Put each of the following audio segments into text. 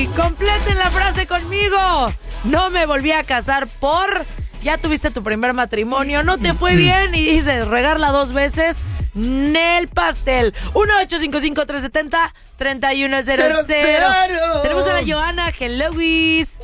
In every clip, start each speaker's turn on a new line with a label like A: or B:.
A: Ay, completen la frase conmigo. No me volví a casar por... Ya tuviste tu primer matrimonio, no te fue bien y dices regarla 2 veces. Nel pastel. 1-855-370-3100. Tenemos a la Johanna. Hello, Luis.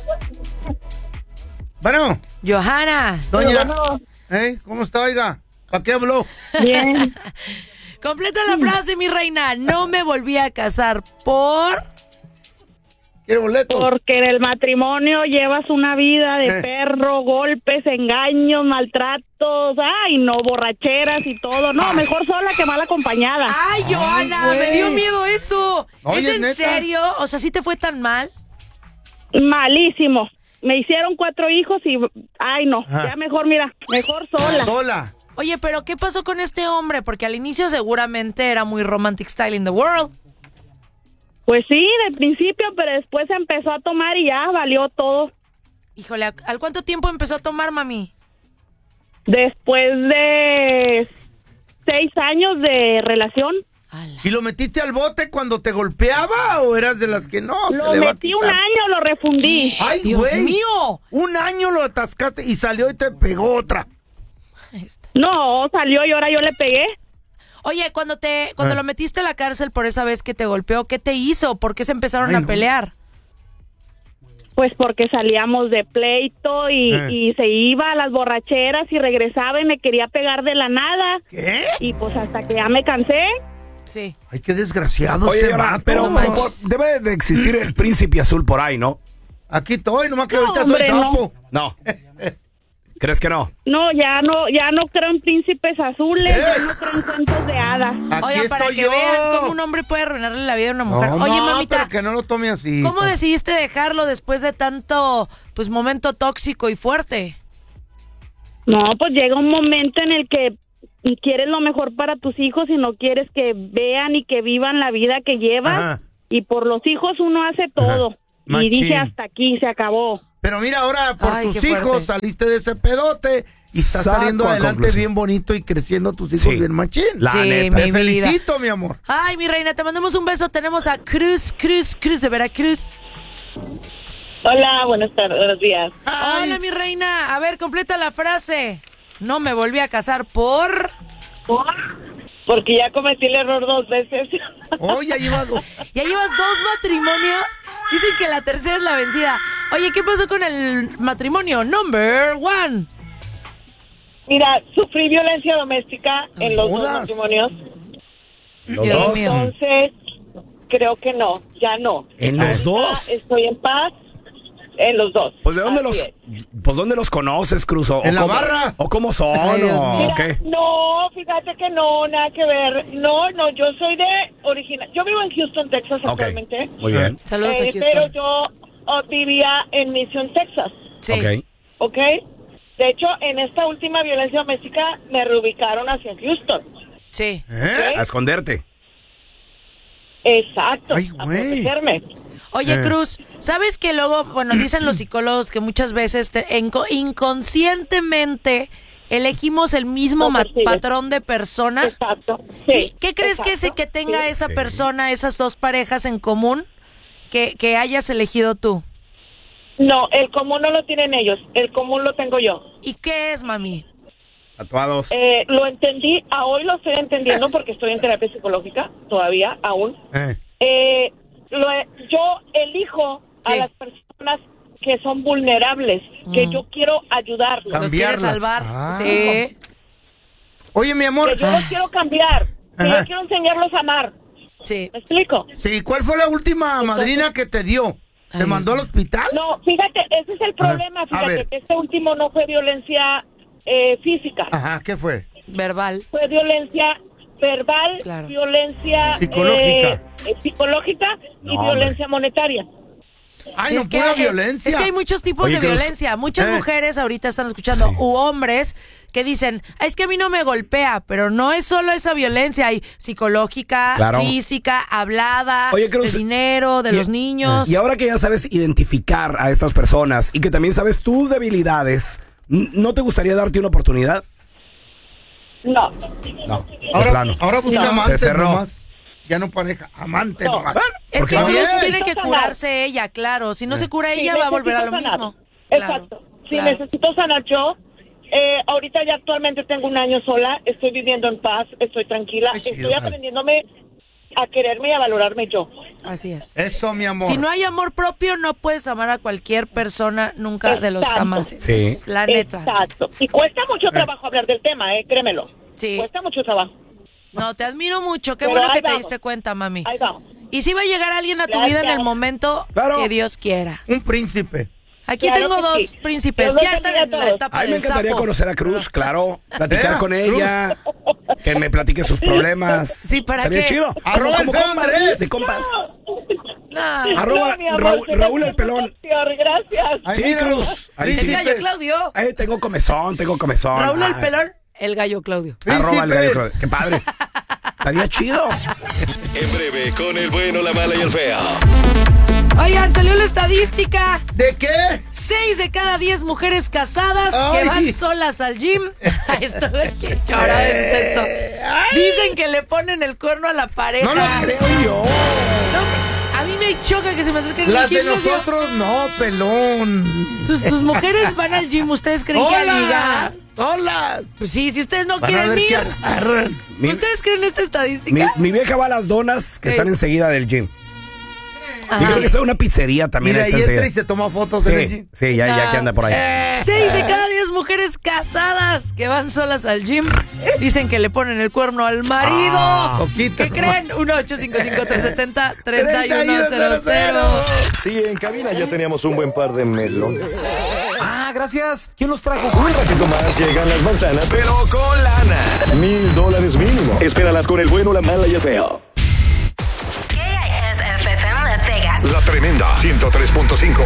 B: Bueno.
A: Johanna.
B: Doña. ¿Cómo está, oiga? ¿Para qué habló?
C: Bien.
A: Completa la frase, mi reina. No me volví a casar por...
B: ¿Quiere boleto?
C: Porque en el matrimonio llevas una vida de perro, golpes, engaños, maltratos, ay, no, borracheras y todo. No, mejor sola que mal acompañada.
A: Ay, Johanna, me dio miedo eso.
B: Oye,
A: ¿Es en
B: ¿neta?
A: serio? O sea, ¿sí te fue tan mal?
C: Malísimo. Me hicieron 4 hijos y, ay, no,
B: Ajá.
C: ya mejor, mira, mejor sola.
B: Sola.
A: Oye, pero ¿qué pasó con este hombre? Porque al inicio seguramente era muy romantic style in the world.
C: Pues sí, de principio, pero después empezó a tomar y ya valió todo.
A: Híjole, ¿al cuánto tiempo empezó a tomar, mami?
C: Después de 6 años de relación.
A: Ala.
B: ¿Y lo metiste al bote cuando te golpeaba o eras de las que no?
C: Lo
B: se le va a
C: metí un
B: quitar?
C: año, lo refundí.
B: ¡Ay,
A: ¡Dios
B: güey!
A: mío!
B: Un año lo atascaste y salió y te pegó otra.
A: Ahí está.
C: No, salió y ahora yo le pegué.
A: Oye, cuando lo metiste a la cárcel por esa vez que te golpeó, ¿qué te hizo? ¿Por qué se empezaron
B: Ay,
A: a
B: no.
A: pelear?
C: Pues porque salíamos de pleito y se iba a las borracheras y regresaba y me quería pegar de la nada.
B: ¿Qué?
C: Y pues hasta que ya me cansé.
A: Sí.
B: Ay, qué desgraciado
D: Oye,
B: ese
D: Johanna,
B: vato.
D: pero debe de existir el príncipe azul por ahí, ¿no?
B: Aquí estoy, nomás que
C: No,
B: ahorita
C: hombre,
B: soy
C: no.
B: sapo.
D: No. ¿Crees que no?
C: No, ya no creo en príncipes azules, ya no creo en cuentos de hadas.
B: Aquí
A: Oigan, para
B: estoy
A: que
B: yo.
A: vean cómo un hombre puede arruinarle la vida a una mujer.
B: No,
A: Oye,
B: no,
A: mamita,
B: pero que no lo tome así.
A: ¿cómo decidiste dejarlo después de tanto, pues, momento tóxico y fuerte?
C: No, pues llega un momento en el que quieres lo mejor para tus hijos y no quieres que vean y que vivan la vida que llevas.
B: Ajá.
C: Y por los hijos uno hace todo.
B: Ajá.
C: Y
B: Machín.
C: dije hasta aquí, se acabó.
B: Pero mira, ahora por
A: Ay,
B: tus
A: qué fuerte.
B: hijos saliste de ese pedote y estás
D: Saco
B: saliendo
D: a
B: adelante
D: conclusión.
B: bien bonito y creciendo tus hijos
D: Sí.
B: bien machín.
D: La
A: Sí,
D: neta.
B: Te
A: mi
B: felicito, mi amor.
A: Ay, mi reina, te mandamos un beso. Tenemos a Cruz de Veracruz.
E: Hola, buenos días.
B: Ay,
A: Hola, mi reina. A ver, completa la frase. No me volví a casar por...
E: Porque ya cometí el error 2 veces.
B: Oye, ya llevas dos.
A: Ya llevas 2 matrimonios. Dicen que la tercera es la vencida. Oye, ¿qué pasó con el matrimonio? Number 1.
E: Mira, sufrí violencia doméstica en los 2
B: jodas.
E: matrimonios.
D: ¿Los
A: Dios
D: dos?
A: mío.
E: Entonces, creo que no, ya no.
D: ¿En los dos?
E: Estoy en paz en los 2.
D: Pues ¿de dónde
E: Así
D: dónde los conoces, Cruz?
B: ¿En la barra?
D: ¿O cómo son?
A: Ay, Dios
D: ¿O
A: mío.
D: qué?
E: No, fíjate que no, nada que ver. No, yo soy de original. Yo vivo en Houston, Texas
D: Ok,
E: actualmente.
D: muy bien.
A: Saludos a
E: Pero
A: Houston.
E: yo vivía en Mission, Texas.
A: Sí.
D: Ok.
E: ¿Ok? De hecho, en esta última violencia doméstica me reubicaron hacia Houston.
A: Sí.
B: ¿Eh?
D: A esconderte.
E: Exacto.
B: Ay,
E: a
B: güey.
E: protegerme.
A: Oye, Cruz, ¿sabes que luego, bueno, dicen los psicólogos que muchas veces inconscientemente elegimos el mismo
E: Lo persigues.
A: patrón de persona?
E: Exacto.
A: ¿Y
E: Sí,
A: qué crees
E: exacto,
A: que tenga
E: sí.
A: esa
D: Sí.
A: persona, esas 2 parejas en común que hayas elegido tú?
E: No, el común no lo tienen ellos. El común lo tengo yo.
A: ¿Y qué es, mami?
D: Tatuados.
E: Lo entendí. A hoy lo estoy entendiendo porque estoy en terapia psicológica todavía, aún. Yo elijo
A: Sí.
E: a las personas que son vulnerables, que yo quiero ayudarlos.
A: ¿Los quieres
B: Cambiarlas.
A: salvar?
B: Ah.
A: Sí.
B: Oye, mi amor.
E: Que yo los quiero cambiar. Que
B: Ajá.
E: yo quiero enseñarlos a amar.
A: Sí.
E: ¿Me explico?
B: Sí, ¿cuál fue la última madrina que te dio? ¿Te
A: Ay,
B: mandó al
A: Dios
B: hospital?
E: No, fíjate, ese es el problema.
B: A
E: Fíjate
B: ver.
E: que este último no fue violencia física.
B: Ajá, ¿qué fue?
A: Verbal.
E: Fue violencia verbal,
A: Claro.
E: violencia
B: Psicológica.
E: psicológica y
D: No,
E: violencia monetaria.
B: Ay,
A: Sí,
B: no,
A: es que,
B: pura violencia.
A: Es que hay muchos tipos
D: Oye,
A: de
D: Cruz.
A: violencia. Muchas
B: Eh.
A: mujeres ahorita están escuchando,
D: Sí.
A: u hombres que dicen, es que a mí no me golpea, pero no es solo esa violencia, hay psicológica,
D: Claro.
A: física, hablada,
D: Oye, Cruz,
A: de dinero, de
D: y-
A: los niños.
D: Y ahora que ya sabes identificar a estas personas y que también sabes tus debilidades, ¿no te gustaría darte una oportunidad?
E: No.
D: No, de
B: Ahora,
D: plano.
B: ahora busca
A: Sí, no.
B: amantes
D: Se cerró.
B: nomás. Ya no pareja, amante
C: No.
B: nomás.
A: Es que
B: Está
A: Cruz
B: bien.
A: tiene que
C: Necesito
A: curarse ella, claro. Si no se cura
C: Sí,
A: ella, va a volver a lo
C: necesito
A: mismo.
C: sanar.
A: Claro,
C: Exacto. Sí,
A: claro.
C: necesito sanar yo. Ahorita ya actualmente tengo 1 año sola, estoy viviendo en paz, estoy tranquila,
B: Qué chido,
C: estoy
B: Gal.
C: aprendiéndome a quererme y a valorarme yo.
A: Así es.
B: Eso, mi amor.
A: Si no hay amor propio, no puedes amar a cualquier persona nunca de los
C: Exacto.
A: jamases.
D: Sí.
A: La neta.
C: Exacto. Y cuesta mucho trabajo hablar del tema, créemelo.
A: Sí.
C: Cuesta mucho trabajo.
A: No, te admiro mucho. Qué
C: Pero
A: bueno
C: ahí
A: que te
C: vamos.
A: diste cuenta, mami.
C: Ahí vamos.
A: Y si va a llegar alguien a tu
C: Gracias.
A: vida en el momento
B: Claro.
A: que Dios quiera.
B: Un príncipe.
A: Aquí
C: Claro
A: tengo
C: que
A: dos
C: sí.
A: príncipes.
C: Dios los
A: Ya están
C: bendiga
A: en
C: a
A: la
C: todos.
A: etapa
D: Ay, me
A: del
D: encantaría
A: sapo.
D: conocer a Cruz, claro. Platicar con
B: Cruz.
D: ella. Que me platique sus problemas.
A: Sí, ¿para
D: Estaría
A: qué?
D: chido.
B: Arroba el feo
D: compas,
B: Andrés.
D: de compas.
A: No.
D: Arroba
C: No, mi amor,
D: Raúl,
C: que
D: Raúl
C: gracias
D: el pelón.
C: por la opción, Gracias.
B: Ay,
D: Sí,
B: mira,
D: Cruz. Ahí
A: El
D: sí.
B: príncipes.
A: gallo Claudio.
D: Tengo comezón, tengo comezón.
A: Raúl el
D: Ay.
A: pelón, el gallo Claudio.
D: Arroba el gallo
B: Príncipes.
D: Claudio. Qué padre. Estaría chido.
F: En breve, con el bueno, la mala y el feo.
A: Oigan, salió la estadística.
B: ¿De qué?
A: 6 de cada 10 mujeres casadas que
B: Ay.
A: van solas al gym. Esto, qué chora es esto. Dicen que le ponen el cuerno a la pareja.
B: No lo creo yo.
A: No, a mí me choca que se me acerquen al
B: Las de
A: gimnasio.
B: nosotros, no, pelón.
A: Sus mujeres van al gym. ¿Ustedes creen que
B: ¡Hola!
A: amiga?
B: ¡Hola!
A: Pues sí, si ustedes no
B: Van a
A: quieren
B: ver qué
A: ir.
B: agarran.
A: ¿Ustedes creen esta estadística?
D: Mi vieja va a las donas que
A: Sí.
D: están enseguida del gym.
A: Ajá.
D: Yo creo que está una pizzería también.
B: Y de
D: está
B: ahí entra
D: enseguida.
B: y se toma fotos en el
D: Sí,
B: gym.
D: sí, ya que anda por ahí.
A: 6 de cada 10 mujeres casadas que van solas al gym dicen que le ponen el cuerno al marido.
B: Poquito.
A: ¿Qué creen? 1-855-370-3100.
F: Sí, en cabina ya teníamos un buen par de melones.
D: Ah, gracias. ¿Quién los trajo?
F: Un ratito más llegan las manzanas, pero con lana. $1,000 mínimo. Espéralas con el bueno, la mala y el feo.
G: KISFM Las Vegas.
F: La tremenda 103.5.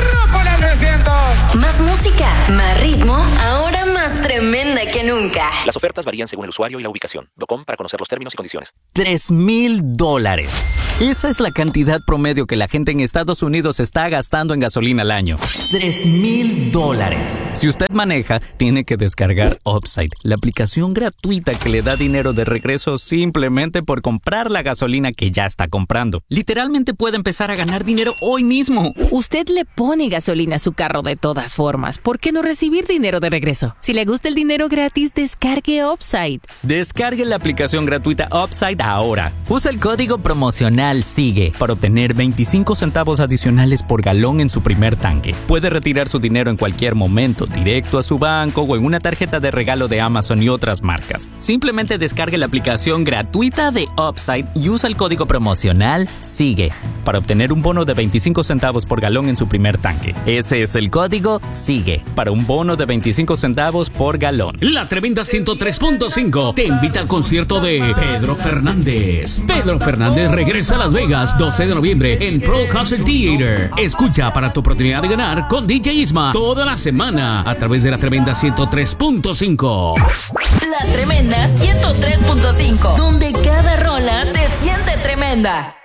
G: Más música, más ritmo, ahora más tremenda que nunca.
H: Las ofertas varían según el usuario y la ubicación. .com para conocer los términos y condiciones.
I: $3,000. Esa es la cantidad promedio que la gente en Estados Unidos está gastando en gasolina al año. $3,000. Si usted maneja, tiene que descargar Upside, la aplicación gratuita que le da dinero de regreso simplemente por comprar la gasolina que ya está comprando. Literalmente puede empezar a ganar dinero hoy mismo.
J: Usted le pone gasolina a su carro de todas formas. ¿Por qué no recibir dinero de regreso? Si le gusta el dinero gratis, descargue Upside.
I: Descargue la aplicación gratuita Upside ahora. Usa el código promocional SIGUE para obtener 25 centavos adicionales por galón en su primer tanque. Puede retirar su dinero en cualquier momento, directo a su banco o en una tarjeta de regalo de Amazon y otras marcas. Simplemente descargue la aplicación gratuita de Upside y usa el código promocional SIGUE para obtener un bono de 25 centavos por galón en su primer tanque. Ese es el código SIGUE para un bono de 25 centavos por galón.
K: La tremenda 103.5 te invita al concierto de Pedro Fernández. Pedro Fernández regresa a Las Vegas 12 de noviembre en Pro Concert Theater. Escucha para tu oportunidad de ganar con DJ Isma toda la semana a través de la tremenda 103.5.
G: La tremenda 103.5, donde cada rola se siente tremenda.